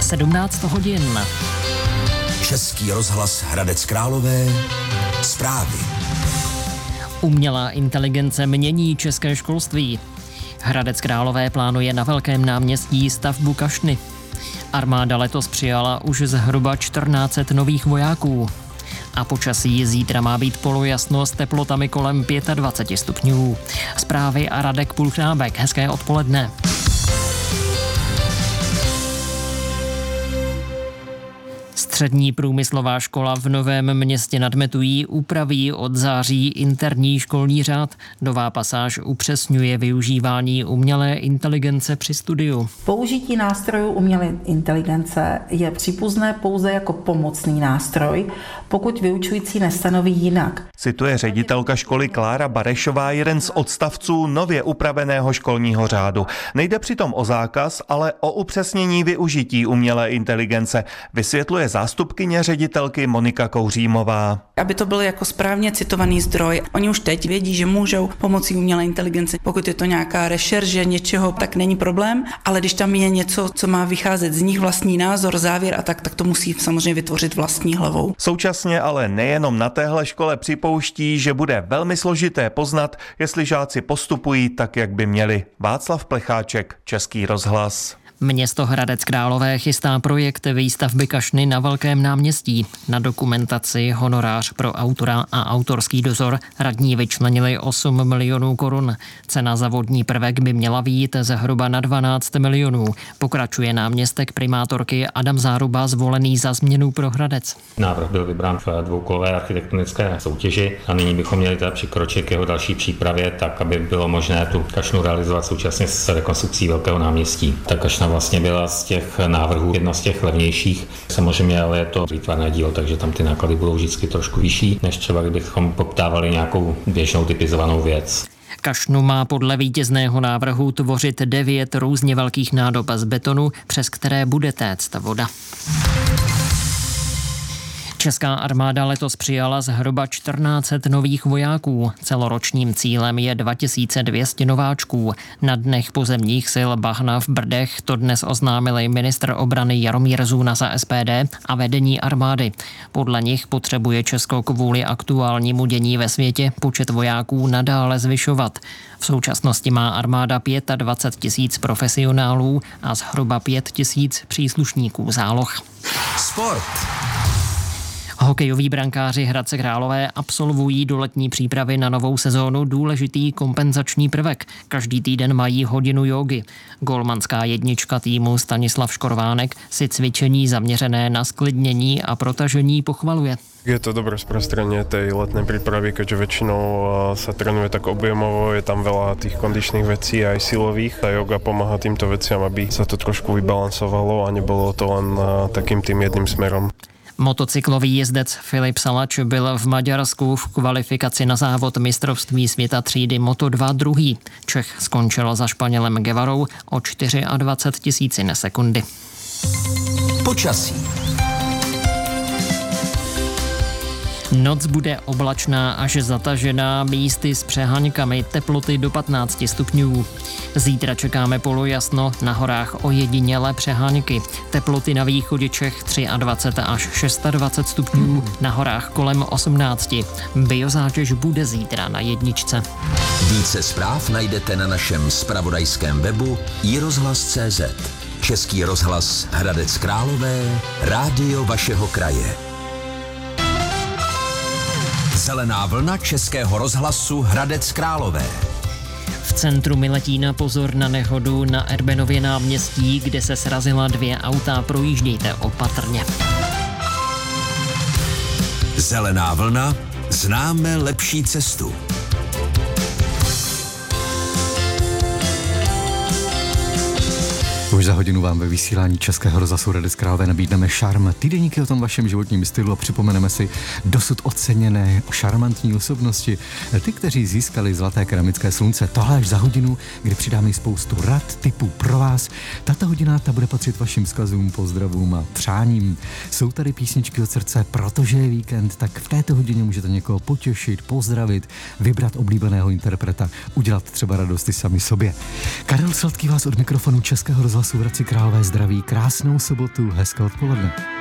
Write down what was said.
17 hodin. Český rozhlas Hradec Králové. Zprávy. Umělá inteligence mění české školství. Hradec Králové plánuje na Velkém náměstí stavbu kašny. Armáda letos přijala už zhruba 1400 nových vojáků. A počasí zítra má být polojasno s teplotami kolem 25 stupňů. Zprávy a Radek Pulchnábek. Hezké odpoledne. Střední průmyslová škola v Novém Městě nad Metují upraví od září interní školní řád. Nová pasáž upřesňuje využívání umělé inteligence při studiu. Použití nástrojů umělé inteligence je přípustné pouze jako pomocný nástroj, pokud vyučující nestanoví jinak. Cituje ředitelka školy Klára Barešová jeden z odstavců nově upraveného školního řádu. Nejde přitom o zákaz, ale o upřesnění využití umělé inteligence, vysvětluje zástupkyně ředitelky Monika Kouřímová. Aby to byl jako správně citovaný zdroj. Oni už teď vědí, že můžou pomocí umělé inteligence. Pokud je to nějaká rešerže něčeho, tak není problém, ale když tam je něco, co má vycházet z nich, vlastní názor, závěr a tak to musí samozřejmě vytvořit vlastní hlavou. Současně ale nejenom na téhle škole připouští, že bude velmi složité poznat, jestli žáci postupují tak, jak by měli. Václav Plecháček, Český rozhlas. Město Hradec Králové chystá projekt výstavby kašny na Velkém náměstí. Na dokumentaci, honorář pro autora a autorský dozor radní vyčlenili 8 milionů korun. Cena za vodní prvek by měla vyjít zhruba na 12 milionů. Pokračuje náměstek primátorky Adam Záruba, zvolený za změnu pro Hradec. Návrh byl vybrán v dvoukolové architektonické soutěži a nyní bychom měli teda přikročit k jeho další přípravě tak, aby bylo možné tu kašnu realizovat současně s rekonstrukcí Velkého náměstí. Ta kašna vlastně byla z těch návrhů jedna z těch levnějších. Samozřejmě ale je to výtvarné dílo, takže tam ty náklady budou vždycky trošku vyšší, než třeba kdybychom poptávali nějakou běžnou typizovanou věc. Kašnu má podle vítězného návrhu tvořit 9 různě velkých nádob z betonu, přes které bude téct voda. Česká armáda letos přijala zhruba 1400 nových vojáků. Celoročním cílem je 2200 nováčků. Na dnech pozemních sil Bahna v Brdech to dnes oznámili ministr obrany Jaromír Zůna za SPD a vedení armády. Podle nich potřebuje Česko kvůli aktuálnímu dění ve světě počet vojáků nadále zvyšovat. V současnosti má armáda 25 000 profesionálů a zhruba 5 000 příslušníků záloh. Sport. Hokejoví brankáři Hradce Králové absolvují do letní přípravy na novou sezónu důležitý kompenzační prvek. Každý týden mají hodinu jógy. Golmanská jednička týmu Stanislav Škorvánek si cvičení zaměřené na sklidnění a protažení pochvaluje. Je to dobré sprostredenie tej letnej prípravy, keďže väčšinou sa trénuje tak objemovo, je tam veľa tých kondičných vecí aj silových. A yoga pomáha týmto veciam, aby sa to trošku vybalansovalo a nebolo to len takým tým jedným smerom. Motocyklový jezdec Filip Salač byl v Maďarsku v kvalifikaci na závod mistrovství světa třídy Moto2 druhý. Čech skončil za Španělem Guevarou o 24 tisícin sekundy. Počasí. Noc bude oblačná až zatažená, místy s přeháňkami, teploty do 15 stupňů. Zítra čekáme polojasno, na horách ojedinělé přeháňky. Teploty na východě Čech 23 až 26 stupňů, na horách kolem 18. Biozátěž bude zítra na jedničce. Více zpráv najdete na našem zpravodajském webu iRozhlas.cz. Český rozhlas Hradec Králové, rádio vašeho kraje. Zelená vlna Českého rozhlasu Hradec Králové. V centru Miletína pozor na nehodu na Erbenově náměstí, kde se srazila 2 auta, projíždějte opatrně. Zelená vlna, známe lepší cestu. Už za hodinu vám ve vysílání Českého rozhlasu Hradec Králové nabídneme šarm. Týdeníky o tom vašem životním stylu a připomeneme si dosud oceněné šarmantní osobnosti. Ty, kteří získali zlaté keramické slunce. Tohle až za hodinu, kdy přidáme spoustu rad, tipů pro vás. Tato hodina ta bude patřit vašim vzkazům, pozdravům a přáním. Jsou tady písničky od srdce, protože je víkend, tak v této hodině můžete někoho potěšit, pozdravit, vybrat oblíbeného interpreta, udělat třeba radosti sami sobě. Karel Sladký vás od mikrofonu Českého rozhlasu rozhlasu v Hradci Králové zdraví, krásnou sobotu, hezké odpoledne.